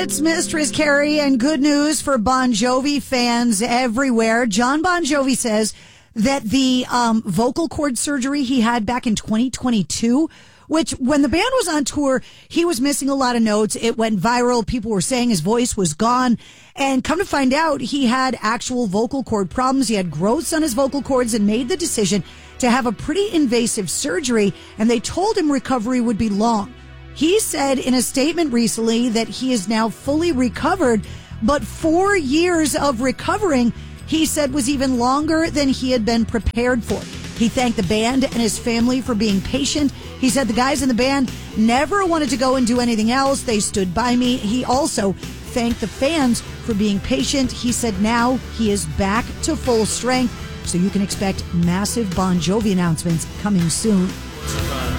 It's Mistress Carrie, and good news for Bon Jovi fans everywhere. John Bon Jovi says that the vocal cord surgery he had back in 2022, which when the band was on tour, he was missing a lot of notes. It went viral. People were saying his voice was gone. And come to find out, he had actual vocal cord problems. He had growths on his vocal cords and made the decision to have a pretty invasive surgery. And they told him recovery would be long. He said in a statement recently that he is now fully recovered, but 4 years of recovering, he said, was even longer than he had been prepared for. He thanked the band and his family for being patient. He said the guys in the band never wanted to go and do anything else. They stood by me. He also thanked the fans for being patient. He said now he is back to full strength, so you can expect massive Bon Jovi announcements coming soon.